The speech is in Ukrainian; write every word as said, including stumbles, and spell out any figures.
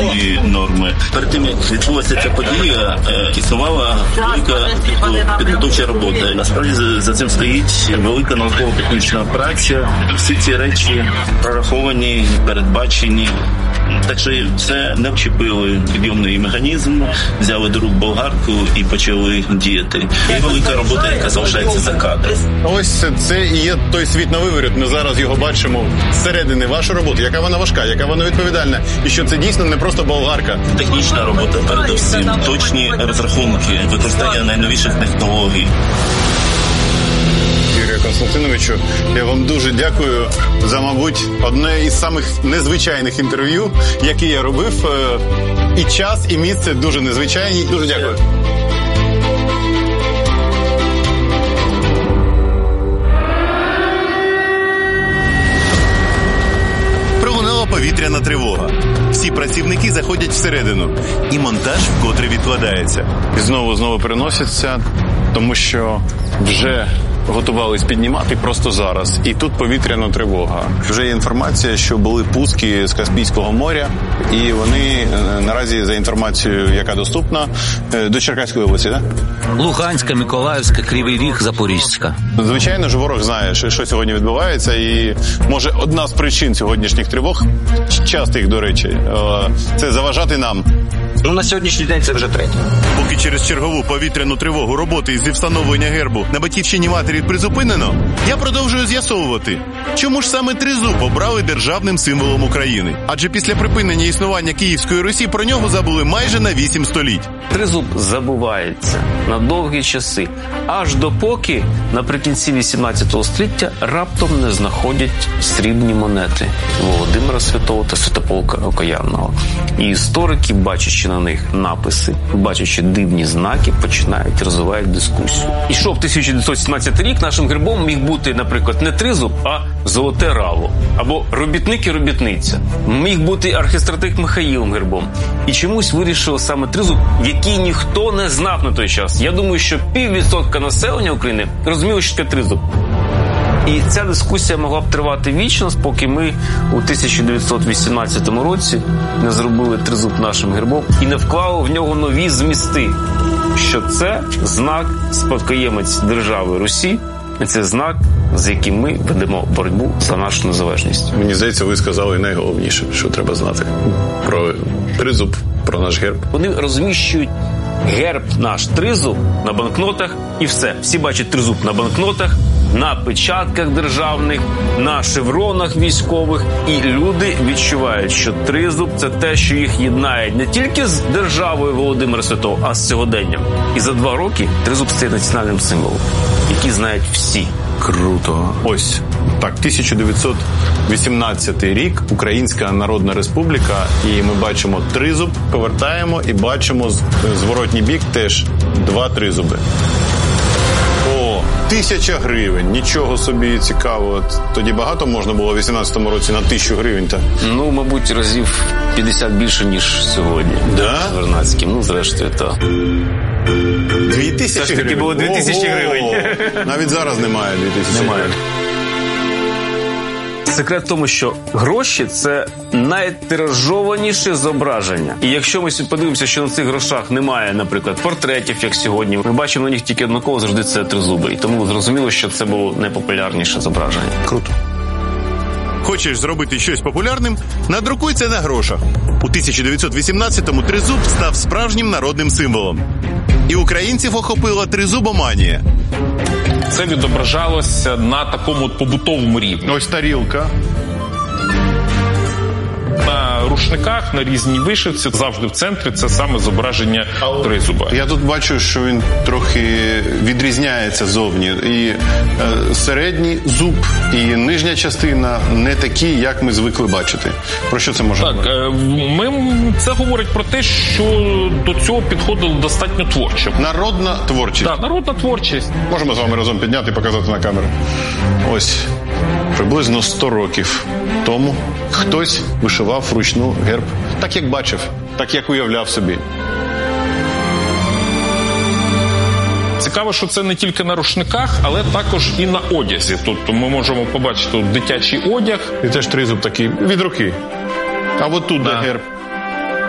свої норми. Перед тим, як відбулася ця подія, існувала велика підготовча робота. Насправді за цим стоїть велика науково-технічна праця. Всі ці речі прораховані, передбачені. Так що це не вчепили підйомний механізм, взяли до рук болгарку і почали діяти. Є велика робота, яка залишається за кадром. Ось це і є той світ на виворіт. Ми зараз його бачимо зсередини. Ваша робота, яка вона важка, яка вона відповідальна. І що це дійсно не просто болгарка. Технічна робота, передусім, точні розрахунки, використання найновіших технологій. Константиновичу, я вам дуже дякую за, мабуть, одне із самих незвичайних інтерв'ю, які я робив. І час, і місце дуже незвичайні. Дуже дякую. Пролунала повітряна тривога. Всі працівники заходять всередину. І монтаж вкотре відкладається. І знову-знову переносяться, тому що вже готувались піднімати просто зараз. І тут повітряна тривога. Вже є інформація, що були пуски з Каспійського моря, і вони наразі, за інформацією, яка доступна, до Черкаської області, так? Луганська, Миколаївська, Кривий Ріг, Запорізька. Звичайно ж, ворог знає, що сьогодні відбувається, і, може, одна з причин сьогоднішніх тривог, частих, до речі, це заважати нам. Ну, на сьогоднішній день це вже третє. Поки через чергову повітряну тривогу роботи зі встановлення гербу на батьківщині матері призупинено, я продовжую з'ясовувати, чому ж саме тризуб обрали державним символом України. Адже після припинення існування Київської Русі про нього забули майже на вісім століть. Тризуб забувається на довгі часи, аж допоки наприкінці вісімнадцятого століття раптом не знаходять срібні монети Володимира Святого та Святополка Окаянного. І історики, бачачи на них написи, бачачи дивні знаки, починають розвивати дискусію. І що в тисяча дев'ятсот сімнадцятий рік нашим гербом міг бути, наприклад, не тризуб, а золоте рало. Або робітник і робітниця. Міг бути архистратик Михаїлом гербом. І чомусь вирішили саме тризуб, який ніхто не знав на той час. Я думаю, що піввідсотка населення України розуміло, що таке тризуб. І ця дискусія могла б тривати вічно, поки ми у тисяча дев'ятсот вісімнадцятому році не зробили тризуб нашим гербом і не вклали в нього нові змісти, що це знак спадкоємець держави Русі, і це знак, з яким ми ведемо боротьбу за нашу незалежність. Мені здається, ви сказали найголовніше, що треба знати про тризуб, про наш герб. Вони розміщують герб наш тризуб на банкнотах і все. Всі бачать тризуб на банкнотах, на печатках державних, на шевронах військових. І люди відчувають, що тризуб – це те, що їх єднає не тільки з державою Володимира Святого, а з сьогоденням. І за два роки тризуб стає національним символом, який знають всі. Круто. Ось. Так, тисяча дев'ятсот вісімнадцятий рік, Українська Народна Республіка, і ми бачимо тризуб, повертаємо і бачимо зворотній бік теж два тризуби. О, тисяча гривень, нічого собі цікаво. Тоді багато можна було в вісімнадцятому році на тисячу гривень-то? Ну, мабуть, разів п'ятдесят більше, ніж сьогодні. Да? З Вернадським, ну, зрештою, то... Дві тисячі гривень? було дві тисячі гривень. Навіть зараз немає дві тисячі немає. гривень. Секрет в тому, що гроші – це найтиражованіше зображення. І якщо ми подивимося, що на цих грошах немає, наприклад, портретів, як сьогодні, ми бачимо на них тільки однаково завжди це тризуби. І тому зрозуміло, що це було найпопулярніше зображення. Круто. Хочеш зробити щось популярним? Надрукуй це на грошах. У тисяча дев'ятсот вісімнадцятому тризуб став справжнім народним символом. І українців охопила тризубоманія. Це відображалося на такому побутовому рівні. Ось тарілка. На рушниках, на різній вишивці, завжди в центрі це саме зображення тризуба. Я тут бачу, що він трохи відрізняється зовні. І е, середній зуб, і нижня частина не такі, як ми звикли бачити. Про що це може говорити? Так, ми, це говорить про те, що до цього підходило достатньо творчо. Народна творчість. Так, народна творчість. Можемо з вами разом підняти і показати на камеру. Ось, приблизно сто років тому хтось вишивав вручну герб. Так, як бачив, так, як уявляв собі. Цікаво, що це не тільки на рушниках, але також і на одязі. Тобто ми можемо побачити дитячий одяг. І теж тризуб такий від руки. А от тут да. де герб.